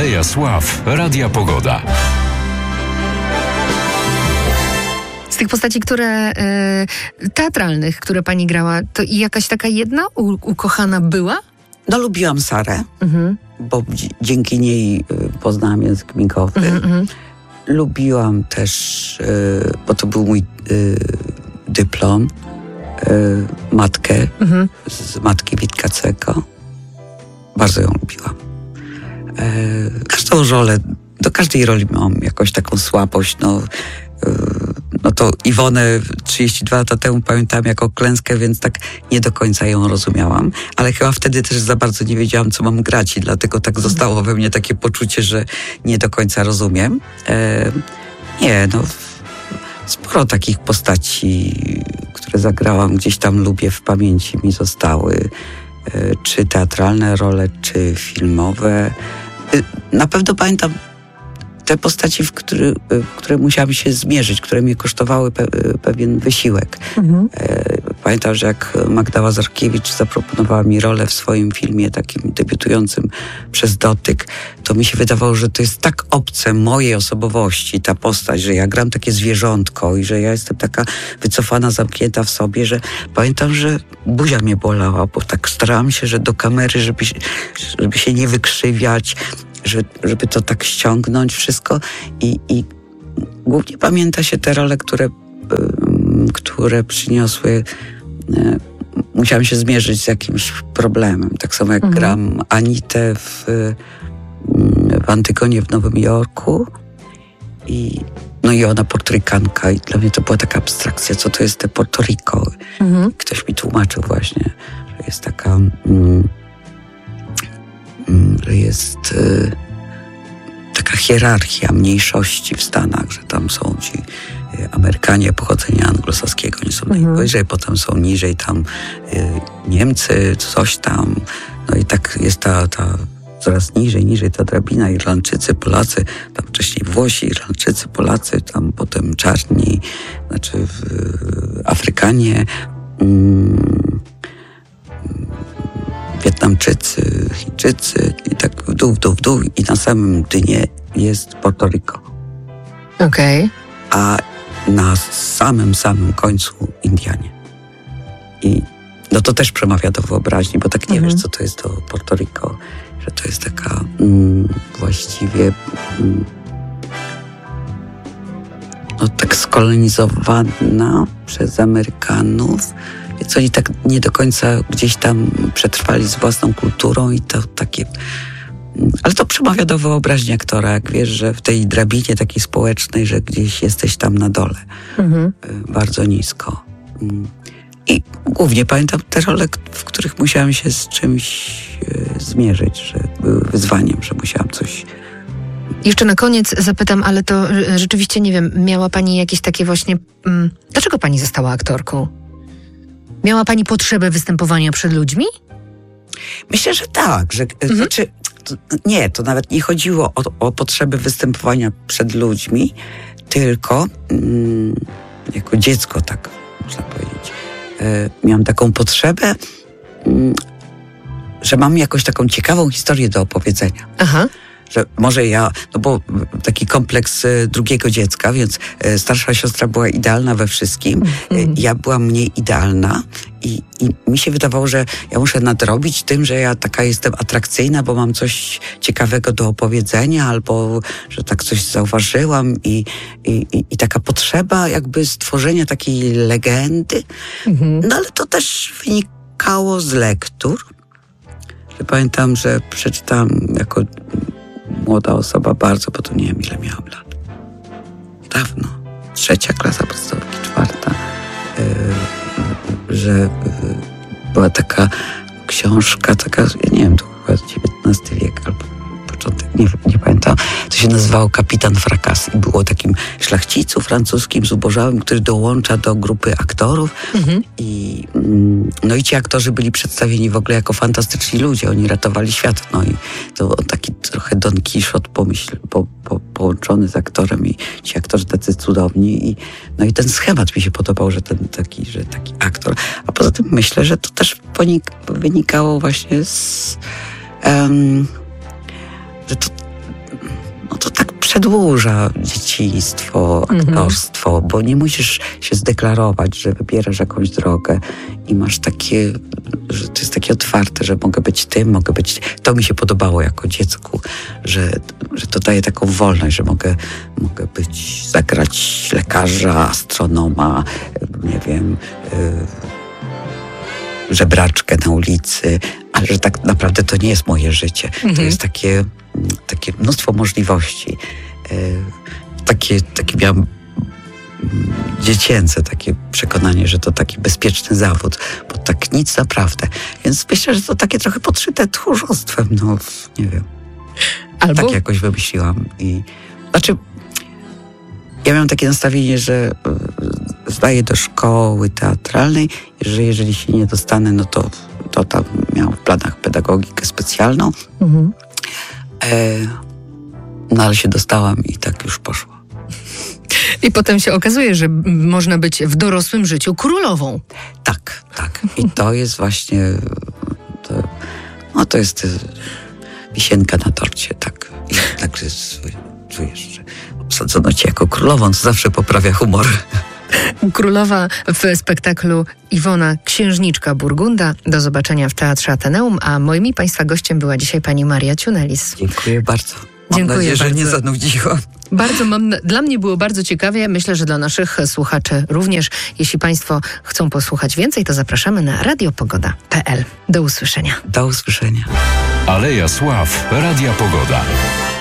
Aleja Sław Radia Pogoda. Z tych postaci, teatralnych, które pani grała, to i jakaś taka jedna ukochana była? No, lubiłam Sarę, bo dzięki niej poznałam język migowy. Lubiłam też, bo to był mój dyplom, matkę z Matki Witkacego. Bardzo ją lubiłam. Każdą rolę, do każdej roli mam jakąś taką słabość. No to Iwonę 32 lata temu pamiętam jako klęskę, więc tak nie do końca ją rozumiałam. Ale chyba wtedy też za bardzo nie wiedziałam, co mam grać i dlatego tak zostało we mnie takie poczucie, że nie do końca rozumiem. Sporo takich postaci, które zagrałam, gdzieś tam lubię, w pamięci mi zostały. Czy teatralne role, czy filmowe. Na pewno pamiętam te postaci, które musiałam się zmierzyć, które mnie kosztowały pewien wysiłek. Pamiętam, że jak Magda Łazarkiewicz zaproponowała mi rolę w swoim filmie takim debiutującym Przez dotyk, to mi się wydawało, że to jest tak obce mojej osobowości, ta postać, że ja gram takie zwierzątko i że ja jestem taka wycofana, zamknięta w sobie, że pamiętam, że buzia mnie bolała, bo tak starałam się, że do kamery, żeby się nie wykrzywiać, żeby to tak ściągnąć wszystko i głównie pamięta się te role, które przyniosły, musiałam się zmierzyć z jakimś problemem. Tak samo jak gram Anitę w Antygonie w Nowym Jorku i ona portorykanka i dla mnie to była taka abstrakcja, co to jest te Porto Rico. Ktoś mi tłumaczył właśnie, że jest taka... że jest taka hierarchia mniejszości w Stanach, że tam są ci Amerykanie pochodzenia anglosaskiego, nie są najwyżej, potem są niżej tam Niemcy, coś tam, no i tak jest ta coraz niżej ta drabina, Irlandczycy, Polacy, tam wcześniej Włosi, Irlandczycy, Polacy, tam potem czarni, znaczy Afrykanie, Wietnamczycy, Chińczycy i tak w dół i na samym dnie jest Porto Rico. Okej. A na samym końcu Indianie. I to też przemawia do wyobraźni, bo tak nie wiesz, co to jest to Porto Rico, że to jest taka właściwie tak skolonizowana przez Amerykanów. Więc oni tak nie do końca gdzieś tam przetrwali z własną kulturą i to takie... Ale to przemawia do wyobraźni aktora, jak wiesz, że w tej drabinie takiej społecznej, że gdzieś jesteś tam na dole. Bardzo nisko. I głównie pamiętam te role, w których musiałam się z czymś zmierzyć, że były wyzwaniem, że musiałam coś... Jeszcze na koniec zapytam, ale to rzeczywiście, nie wiem, miała pani jakieś takie właśnie... Dlaczego pani została aktorką? Miała pani potrzebę występowania przed ludźmi? Myślę, że tak. Że, to nawet nie chodziło o potrzebę występowania przed ludźmi, tylko jako dziecko, tak można powiedzieć, miałam taką potrzebę, że mam jakąś taką ciekawą historię do opowiedzenia. Aha. Że może bo taki kompleks drugiego dziecka, więc starsza siostra była idealna we wszystkim. Ja byłam mniej idealna i mi się wydawało, że ja muszę nadrobić tym, że ja taka jestem atrakcyjna, bo mam coś ciekawego do opowiedzenia, albo że tak coś zauważyłam i taka potrzeba jakby stworzenia takiej legendy. No ale to też wynikało z lektur. Że pamiętam, że przeczytałam jako młoda osoba bardzo, bo to nie wiem, ile miałam lat. Dawno. 3. klasa podstawówki, 4. Że była taka książka, ja nie wiem, to chyba XIX wiek albo początek, nie pamiętam. To się nazywało Kapitan Frakas i było takim szlachcicu francuskim, zubożałym, który dołącza do grupy aktorów i ci aktorzy byli przedstawieni w ogóle jako fantastyczni ludzie, oni ratowali świat, i to taki trochę Don Quixote połączony z aktorem i ci aktorzy tacy cudowni i ten schemat mi się podobał, że taki aktor, a poza tym myślę, że to też wynikało właśnie z że to przedłuża dzieciństwo, aktorstwo, bo nie musisz się zdeklarować, że wybierasz jakąś drogę i masz takie, że to jest takie otwarte, że mogę być tym, mogę być... To mi się podobało jako dziecku, że to daje taką wolność, że mogę zagrać lekarza, astronoma, nie wiem, żebraczkę na ulicy, ale że tak naprawdę to nie jest moje życie. To jest takie mnóstwo możliwości. Takie miałam dziecięce takie przekonanie, że to taki bezpieczny zawód, bo tak nic naprawdę. Więc myślę, że to takie trochę podszyte tchórzostwem, no nie wiem. Albo... Tak jakoś wymyśliłam. Ja miałam takie nastawienie, że zdaję do szkoły teatralnej, że jeżeli się nie dostanę, no to tam miałam w planach pedagogikę specjalną. No ale się dostałam i tak już poszło. I potem się okazuje, że można być w dorosłym życiu królową. Tak. I to jest właśnie... To jest wisienka na torcie, tak. I tak czujesz, że obsadzono cię jako królową, to zawsze poprawia humor. Królowa w spektaklu Iwona Księżniczka Burgunda. Do zobaczenia w Teatrze Ateneum, a moim i Państwa gościem była dzisiaj pani Maria Ciunelis. Dziękuję bardzo. Dziękuję Mam nadzieję, że bardzo. nie zanudziłam. Dla mnie było bardzo ciekawie. Myślę, że dla naszych słuchaczy również. Jeśli Państwo chcą posłuchać więcej, to zapraszamy na radiopogoda.pl. Do usłyszenia. Do usłyszenia. Aleja Sław Radia Pogoda.